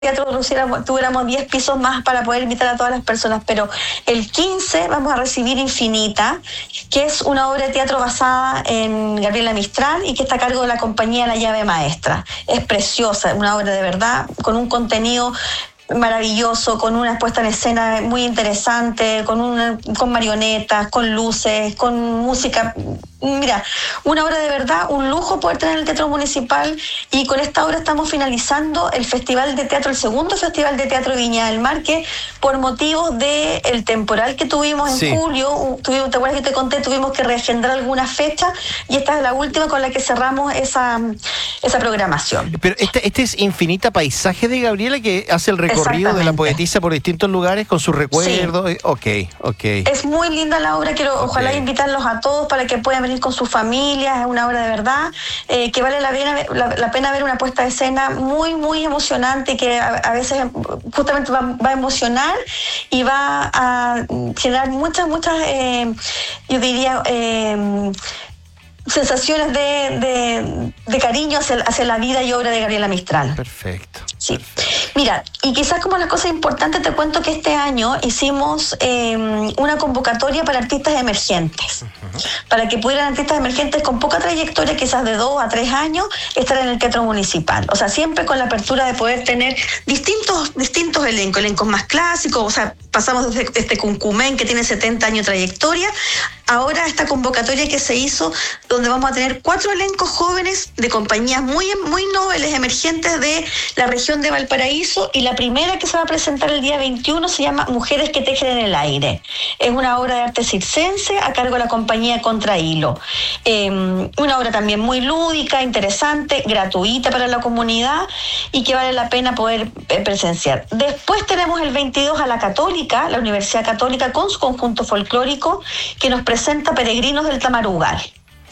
teatro tuviéramos 10 pisos más para poder invitar a todas las personas, pero el 15 vamos a recibir Infinita, que es una obra de teatro basada en Gabriela Mistral y que está a cargo de la compañía La Llave Maestra. Es preciosa, una obra de verdad, con un contenido maravilloso, con una puesta en escena muy interesante, con marionetas, con luces, con música. Mira, una obra de verdad, un lujo poder tener el Teatro Municipal, y con esta obra estamos finalizando el Festival de Teatro, el segundo Festival de Teatro Viña del Mar, que por motivos del temporal que tuvimos en julio, ¿te acuerdas que te conté? Tuvimos que reagendar algunas fechas y esta es la última con la que cerramos esa programación. Pero este es Infinita Paisaje de Gabriela, que hace el recorrido de la poetisa por distintos lugares con sus recuerdos. Sí. Ok. Es muy linda la obra, ojalá invitarlos a todos para que puedan venir con sus familias. Es una obra de verdad que vale la pena ver, una puesta de escena muy, muy emocionante, que a veces justamente va a emocionar y va a generar muchas, yo diría, sensaciones de cariño hacia la vida y obra de Gabriela Mistral. Perfecto. Sí. Mira, y quizás como las cosas importantes, te cuento que este año hicimos una convocatoria para artistas emergentes, para que pudieran artistas emergentes con poca trayectoria, quizás de 2 a 3 años, estar en el Teatro Municipal. O sea, siempre con la apertura de poder tener distintos elencos más clásicos. O sea, pasamos desde este Cuncumén, que tiene 70 años de trayectoria, ahora esta convocatoria que se hizo, donde vamos a tener 4 elencos jóvenes de compañías muy nobles, emergentes de la región de Valparaíso, y la primera que se va a presentar el día 21 se llama Mujeres que tejen en el aire. Es una obra de arte circense a cargo de la compañía Contrahilo. Una obra también muy lúdica, interesante, gratuita para la comunidad y que vale la pena poder presenciar. Después tenemos el 22 a la Católica, la Universidad Católica, con su conjunto folclórico, que nos presenta Peregrinos del Tamarugal.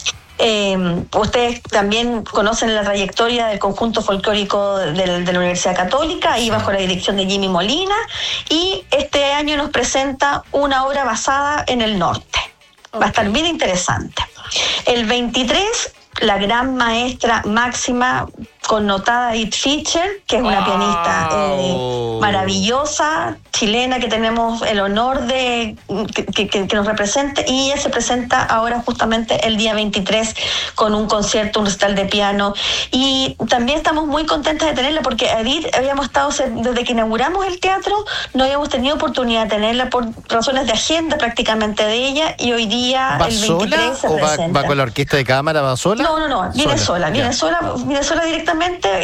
Ustedes también conocen la trayectoria del conjunto folclórico de la Universidad Católica, ahí bajo la dirección de Jimmy Molina, y este año nos presenta una obra basada en el norte. Va a estar bien interesante. El 23, la gran maestra máxima connotada Edith Fischer, que es una pianista maravillosa, chilena, que tenemos el honor de que nos represente, y ella se presenta ahora justamente el día 23 con un concierto, un recital de piano, y también estamos muy contentas de tenerla porque Edith habíamos estado, desde que inauguramos el teatro, no habíamos tenido oportunidad de tenerla por razones de agenda prácticamente de ella, y hoy día ¿Va el 23 sola se o presenta. ¿Va con la orquesta de cámara? ¿Va sola? No, viene sola directamente.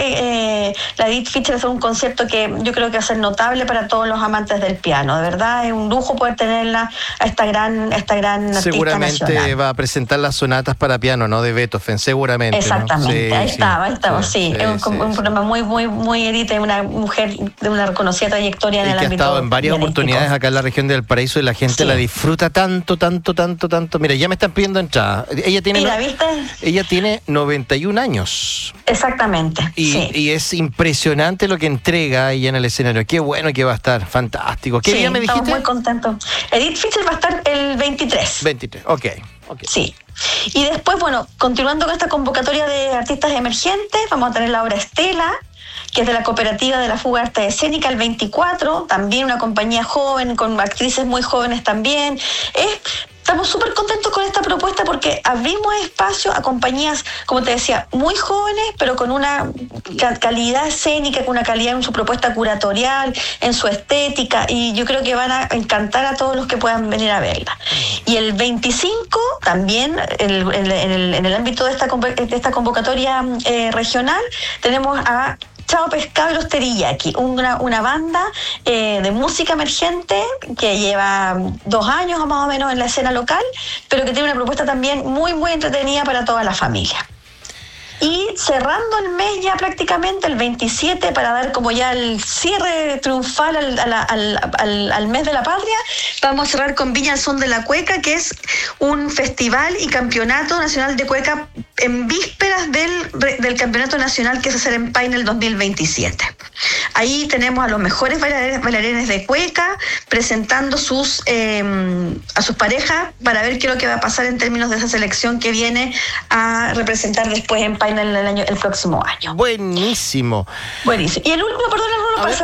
La Edith Fischer es un concierto que yo creo que va a ser notable para todos los amantes del piano. De verdad, es un lujo poder tenerla a esta gran artista seguramente nacional. Va a presentar las sonatas para piano, ¿no? De Beethoven, seguramente. Exactamente, ¿no? ahí estaba. Es un programa muy Edith, una mujer de una reconocida trayectoria en el ámbito. Que ha estado en varias oportunidades acá en la región del Paraíso y la gente la disfruta tanto. Mira, ya me están pidiendo entrada. Ella tiene 91 años. Exactamente. Y es impresionante lo que entrega ella en el escenario. Qué bueno que va a estar, fantástico. ¿Qué día me dijiste? Estamos muy contentos. Edith Fischer va a estar el 23. 23, ok. Sí. Y después, continuando con esta convocatoria de artistas emergentes, vamos a tener la obra Estela, que es de la Cooperativa de la Fuga Arte Escénica, el 24, también una compañía joven, con actrices muy jóvenes también. Estamos súper contentos con esta propuesta porque abrimos espacio a compañías, como te decía, muy jóvenes, pero con una calidad escénica, con una calidad en su propuesta curatorial, en su estética, y yo creo que van a encantar a todos los que puedan venir a verla. Y el 25, también, en el ámbito de esta convocatoria regional, tenemos a Chao Pescado y los Teriyaki, una banda de música emergente que lleva 2 años más o menos en la escena local, pero que tiene una propuesta también muy, muy entretenida para toda la familia. Y cerrando el mes ya prácticamente, el 27, para dar como ya el cierre triunfal al mes de la patria, vamos a cerrar con Viña al Son de la Cueca, que es un festival y campeonato nacional de cueca en vísperas del campeonato nacional que se hace en Paine el 2027. Ahí tenemos a los mejores bailarines de cueca presentando a sus parejas para ver qué es lo que va a pasar en términos de esa selección que viene a representar después en Paine el próximo año. Buenísimo. Y el último, perdón, para